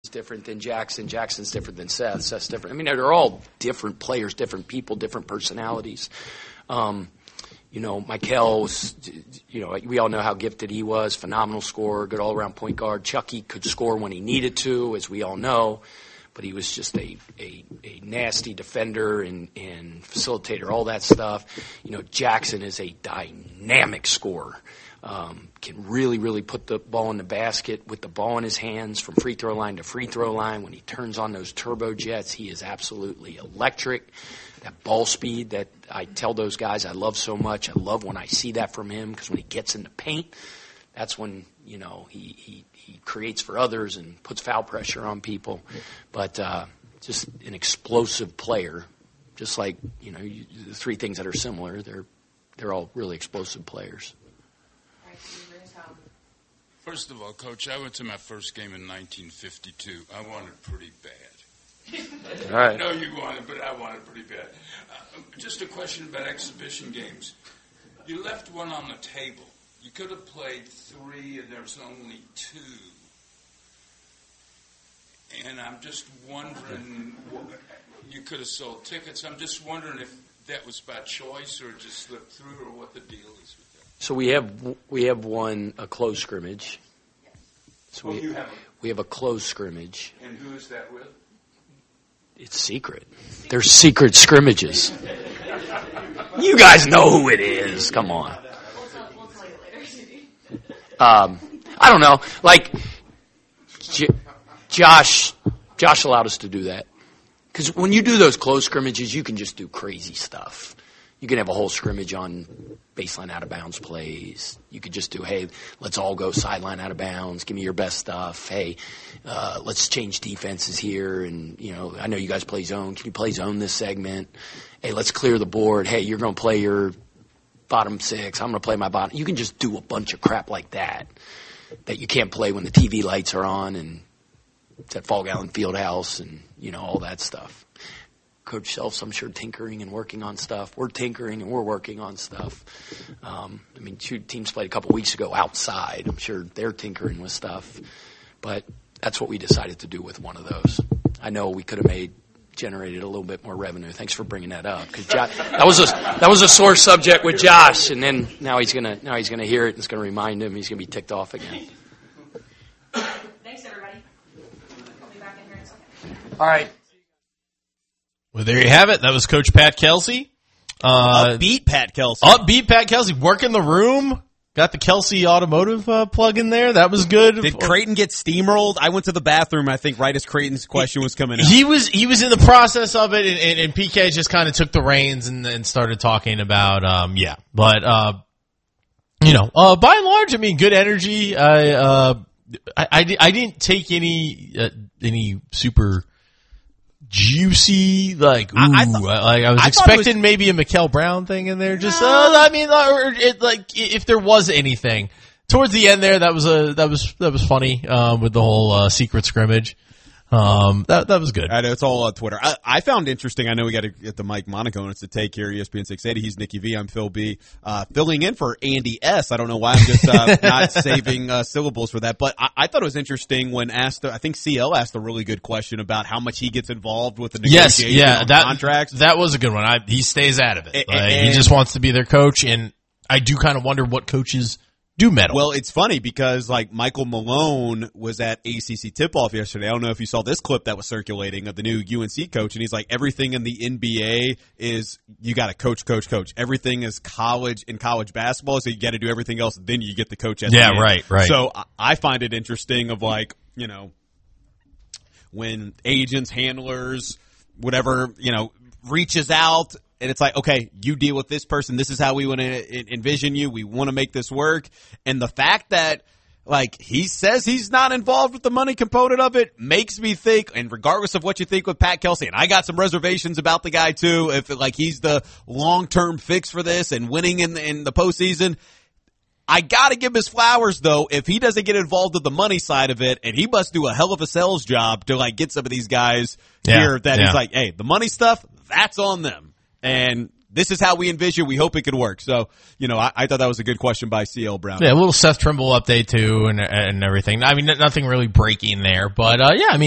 different than Jackson. Jackson's different than Seth. Seth's different. I mean, they're all different players, different people, different personalities. Mikel was, we all know how gifted he was, phenomenal scorer, good all-around point guard. Chucky could score when he needed to, as we all know, but he was just a nasty defender and facilitator, all that stuff. Jackson is a dynamic scorer. Can really, really put the ball in the basket with the ball in his hands from free throw line to free throw line. When he turns on those turbo jets, he is absolutely electric. That ball speed that I tell those guys I love so much. I love when I see that from him, because when he gets in the paint, that's when, he creates for others and puts foul pressure on people. But just an explosive player, just like, the three things that are similar, they're all really explosive players. First of all, Coach, I went to my first game in 1952. I wanted pretty bad. All right. I know you wanted, but I wanted pretty bad. Just a question about exhibition games. You left one on the table. You could have played 3, and there was only 2. And I'm just wondering, you could have sold tickets. I'm just wondering if that was by choice or just slipped through, or what the deal is with that. So we have won a closed scrimmage. So we have a closed scrimmage. And who is that with? It's secret. They're secret scrimmages. You guys know who it is. Come on. We'll tell you later. I don't know. Like, Josh allowed us to do that. Because when you do those closed scrimmages, you can just do crazy stuff. You can have a whole scrimmage on baseline out of bounds plays. You could just do, hey, let's all go sideline out of bounds. Give me your best stuff. Hey, let's change defenses here. And, I know you guys play zone. Can you play zone this segment? Hey, let's clear the board. Hey, you're going to play your bottom 6. I'm going to play my bottom. You can just do a bunch of crap like that you can't play when the TV lights are on and it's at Fall Gallon Fieldhouse and, all that stuff. Coach Self's, I'm sure, tinkering and working on stuff. We're tinkering and we're working on stuff. 2 teams played a couple weeks ago outside. I'm sure they're tinkering with stuff. But that's what we decided to do with one of those. I know we could have generated a little bit more revenue. Thanks for bringing that up, because that was a sore subject with Josh, and then now he's gonna hear it and it's gonna remind him. He's gonna be ticked off again. Thanks, everybody. I'll be back in here in a second. All right. Well, there you have it. That was Coach Pat Kelsey. Upbeat Pat Kelsey. Working the room. Got the Kelsey Automotive plug in there. That was good. Did Creighton get steamrolled? I went to the bathroom, I think, right as Creighton's question was coming out. He was in the process of it, and PK just kind of took the reins and started talking about, But, by and large, good energy. I didn't take any super juicy, I was expecting maybe a Mikel Brown thing in there. Just, if there was anything towards the end there, that was funny, with the whole, secret scrimmage. That was good. I know it's all on Twitter. I found interesting. I know we got to get the Mike Monaco to take here. ESPN 680. He's Nikki V. I'm Phil B. Filling in for Andy S. I don't know why I'm just not saving syllables for that. But I thought it was interesting when asked. I think CL asked a really good question about how much he gets involved with the negotiation on contracts. That was a good one. He stays out of it. He just wants to be their coach, and I do kind of wonder what coaches do meddle. Well, it's funny because Michael Malone was at ACC tip-off yesterday. I don't know if you saw this clip that was circulating of the new UNC coach, and he's like, everything in the NBA is you got to coach. Everything is college basketball, so you got to do everything else, then you get the coach at the end. Right. So I find it interesting of when agents, handlers, whatever, reaches out. And it's like, okay, you deal with this person. This is how we want to envision you. We want to make this work. And the fact that, he says he's not involved with the money component of it makes me think, and regardless of what you think with Pat Kelsey, and I got some reservations about the guy too, if he's the long-term fix for this and winning in the postseason, I got to give his flowers, though, if he doesn't get involved with the money side of it, and he must do a hell of a sales job to, get some of these guys here that he's like, hey, the money stuff, that's on them. And this is how we envision. We hope it could work. So, I thought that was a good question by CL Brown. Yeah, a little Seth Trimble update, too, and everything. Nothing really breaking there. But,